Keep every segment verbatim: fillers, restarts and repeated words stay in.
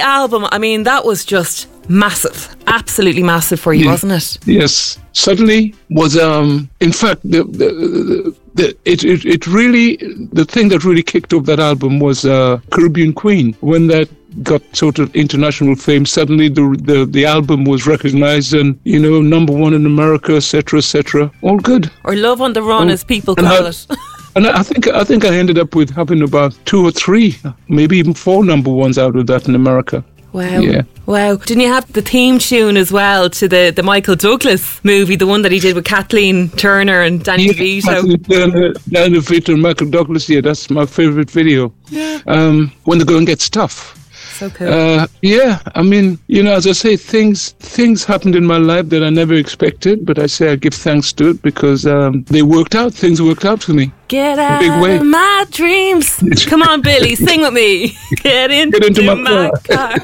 album, I mean, that was just massive, absolutely massive for you, yeah. wasn't it? Yes. Suddenly was, um, in fact, the, the, the, the it, it it really, the thing that really kicked off that album was uh, Caribbean Queen. When that got sort of international fame, suddenly the the, the album was recognized and, you know, number one in America, et cetera, et cetera. All good. Or Love on the Run, oh, as people call I, it. And I think I think I ended up with having about two or three, maybe even four number ones out of that in America. Wow. Yeah. Wow. Didn't you have the theme tune as well to the, the Michael Douglas movie, the one that he did with Kathleen Turner and Danny yeah, DeVito? Danny, Danny DeVito and Michael Douglas, yeah, that's my favourite video. Yeah. Um, when the going gets tough. So cool. Uh, yeah, I mean, you know, as I say, things things happened in my life that I never expected, but I say I give thanks to it because um, they worked out. Things worked out for me. Get out big way. of my dreams. Come on, Billy, sing with me. Get into, Get into my, my car.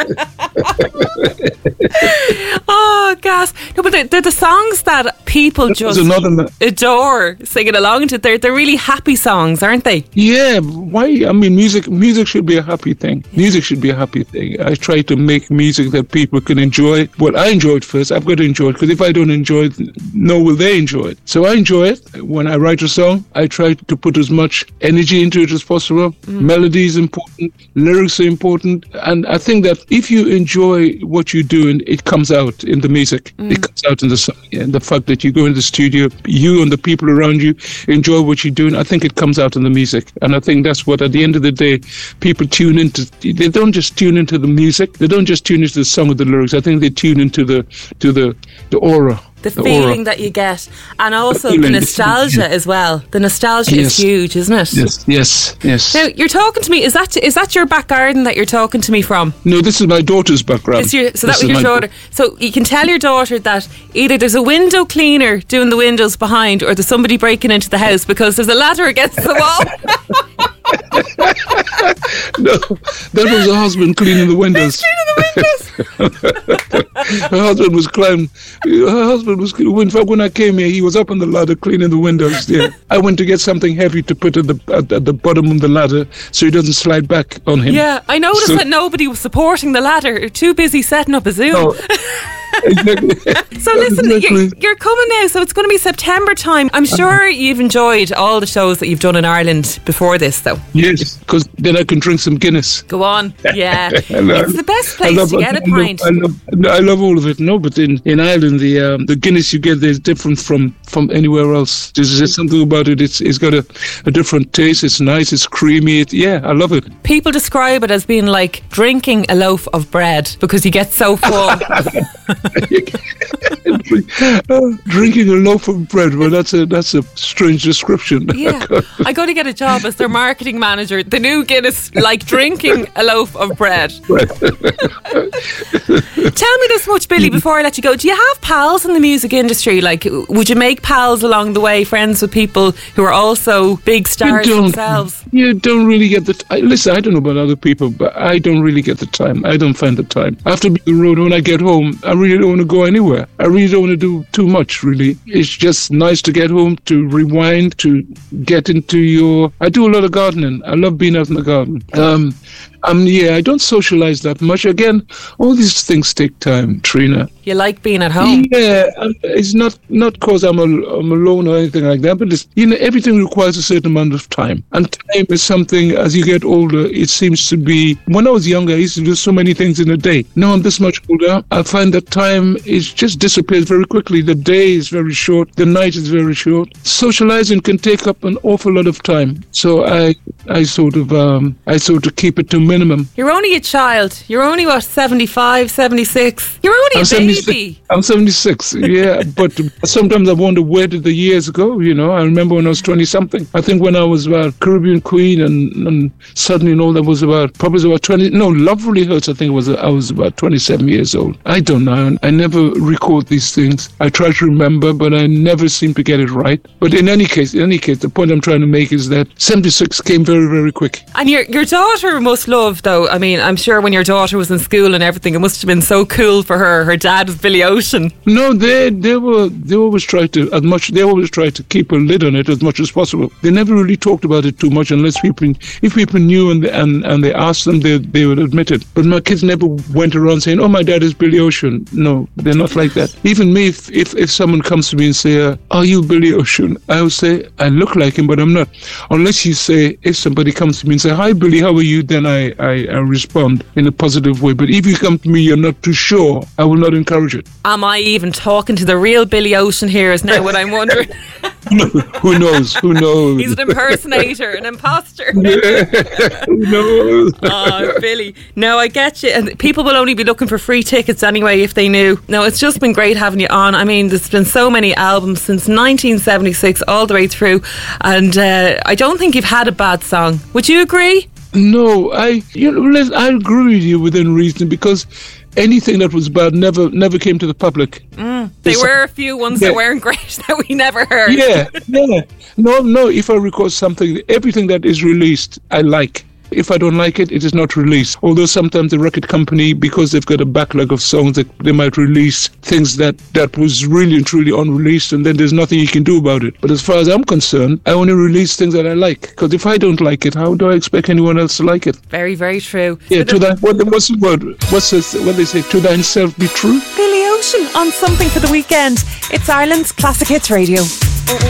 car. Oh, gas. No, but they're, they're the songs that people that just ma- adore singing along to. They're, they're really happy songs, aren't they? Yeah. Why? I mean, music music should be a happy thing. Yeah. Music should be a happy thing. I try to make music that people can enjoy. Well, I enjoy it first. I've got to enjoy it, because if I don't enjoy it, no will they enjoy it. So I enjoy it. When I write a song, I try to put as much energy into it as possible. Mm. Melody is important, lyrics are important, and I think that if you enjoy what you do, and it comes out in the music, mm. it comes out in the song. And the fact that you go in the studio, you and the people around you enjoy what you're doing, I think it comes out in the music. And I think that's what, at the end of the day, people tune into. They don't just tune into the music. They don't just tune into the song or the lyrics. I think they tune into the to the the aura. The, the feeling aura. that you get, and also the, the nostalgia yeah. as well. The nostalgia yes. is huge, isn't it? Yes, yes, yes. Now you're talking to me. Is that is that your back garden that you're talking to me from? No, this is my daughter's background. Your, so this that was your daughter. So you can tell your daughter that either there's a window cleaner doing the windows behind, or there's somebody breaking into the house because there's a ladder against the wall. No, that was her husband cleaning the windows. He's cleaning the windows. Her husband was climbing. Her husband was. In fact, when I came here, he was up on the ladder cleaning the windows. Yeah, I went to get something heavy to put at the at, at the bottom of the ladder so he doesn't slide back on him. Yeah, I noticed so, that nobody was supporting the ladder. They're too busy setting up a Zoom. Oh. Exactly. So listen, exactly. you're, you're coming now, so it's going to be September time. I'm sure you've enjoyed all the shows that you've done in Ireland before this, though. Yes, because then I can drink some Guinness. Go on, yeah. It's the best place love, to get a pint. I love, I, love, I love all of it. No, but in, in Ireland, the um, the Guinness you get there is different from, from anywhere else. There's, there's something about it. It's it's got a, a different taste. It's nice. It's creamy. It, yeah, I love it. People describe it as being like drinking a loaf of bread because you get so full. Drinking a loaf of bread, well, that's a that's a strange description. Yeah, I got to get a job as their marketing manager. The new Guinness, like drinking a loaf of bread. Tell me this much, Billy, before I let you go. Do you have pals in the music industry? Like, would you make pals along the way, friends with people who are also big stars you themselves? You don't really get the t- listen, I don't know about other people, but I don't really get the time. I don't find the time. After being on the road, when I get home, I really don't want to go anywhere. I really don't want to do too much, really. It's just nice to get home, to rewind, to get into your... I do a lot of gardening. I love being out in the garden. Um, um, yeah, I don't socialise that much. Again, all these things take time, Trina. You like being at home? Yeah, it's not not because I'm, a, I'm alone or anything like that, but it's, you know, everything requires a certain amount of time. And time is something, as you get older, it seems to be... When I was younger, I used to do so many things in a day. Now I'm this much older, I find that time is just disappears very quickly. The day is very short, the night is very short. Socializing can take up an awful lot of time. So I I sort of um, I sort of keep it to minimum. You're only a child. You're only, what, seventy-five, seventy-six? You're only I'm a baby. I'm seventy-six, yeah. But sometimes I wonder, where did the years go? You know, I remember when I was twenty-something. I think when I was about Caribbean Queen and, and suddenly, you know, that was about, probably about twenty, no, Love Really Hurts, I think it was, I was about twenty-seven years old. I don't know. I never record these things. I try to remember, but I never seem to get it right. But in any case, in any case, the point I'm trying to make is that seventy-six came very very, very quick. And your your daughter must love, though. I mean, I'm sure when your daughter was in school and everything, it must have been so cool for her. Her dad was Billy Ocean. No, they they were they always tried to as much. They always tried to keep a lid on it as much as possible. They never really talked about it too much unless people, if people knew and and and they asked them, they they would admit it. But my kids never went around saying, "Oh, my dad is Billy Ocean." No, they're not like that. Even me, if if, if someone comes to me and say, uh, "Are you Billy Ocean?" I would say, "I look like him, but I'm not." Unless you say, if somebody comes to me and say, "Hi, Billy, how are you?" then I, I, I respond in a positive way. But if you come to me, you're not too sure, I will not encourage it. Am I even talking to the real Billy Ocean here is now what I'm wondering. Who knows? Who knows? He's an impersonator, an imposter. Yeah, who knows? Oh, Billy. No, I get you. And people will only be looking for free tickets anyway if they knew. No, it's just been great having you on. I mean, there's been so many albums since nineteen seventy-six all the way through, and uh, I don't think you've had a bad song. Would you agree? No, I you know I agree with you within reason, because anything that was bad never never came to the public. Mm, there were a few ones yeah. that weren't great that we never heard. Yeah, yeah. No, no. If I record something, everything that is released, I like. If I don't like it, it is not released. Although sometimes the record company, because they've got a backlog of songs, that they might release things that, that was really and truly unreleased, and then there's nothing you can do about it. But as far as I'm concerned, I only release things that I like. Because if I don't like it, how do I expect anyone else to like it? Very, very true. Yeah, to that. What, what's the word? What's this, what they say? To thine self be true. Billy Ocean on Something for the Weekend. It's Ireland's Classic Hits Radio.